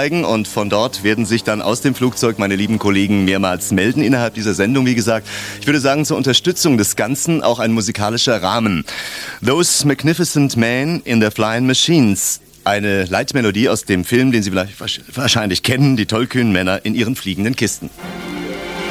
einsteigen und von dort werden sich dann aus dem Flugzeug meine lieben Kollegen mehrmals melden innerhalb dieser Sendung. Wie gesagt, ich würde sagen, zur Unterstützung des Ganzen auch ein musikalischer Rahmen. Those Magnificent Men in Their Flying Machines. Eine Leitmelodie aus dem Film, den Sie vielleicht wahrscheinlich kennen, die tollkühnen Männer in ihren fliegenden Kisten.